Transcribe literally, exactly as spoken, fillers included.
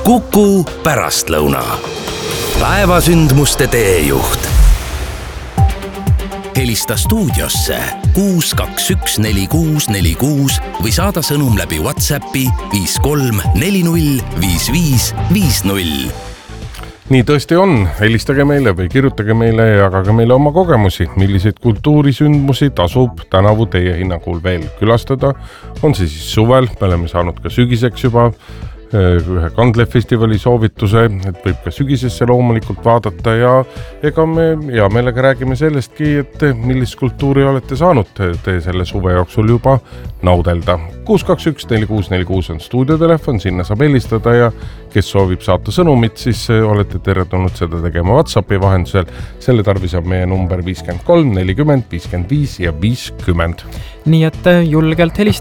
Kuku pärastlõuna. Päevasündmuste teejuht. Helista stuudiosse kuus kaks üks neli kuus neli kuus või saada sõnum läbi WhatsAppi viis kolm neli null viis viis viis null. Nii tõesti on, helistage meile või kirjutage meile ja jagage meile oma kogemusi, milliseid kultuurisündmusi tasub tänavu teie hinnangul veel külastada. On see siis suvel, me oleme saanud ka sügiseks juba ühe Kandlefestivali soovituse, et võib ka sügisesse loomulikult vaadata ja ega me hea meelega räägime sellestki, et millist kultuuri olete saanud te selle suve jooksul juba naudelda. kuus kaks üks neli kuus neli kuus on stuudiotelefon, sinna saab helistada ja kes soovib saata sõnumit, siis olete tervetunud seda tegema WhatsAppi vahendusel. Selle tarvis on meie number viiskümmend kolm nelikümmend viiskümmend viis ja viiskümmend. Nii et julgelt helistada